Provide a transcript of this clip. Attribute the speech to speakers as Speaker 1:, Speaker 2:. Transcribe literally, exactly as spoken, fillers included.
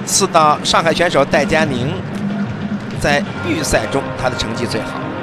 Speaker 1: 次的上海选手戴佳宁，在预赛中他的成绩最好。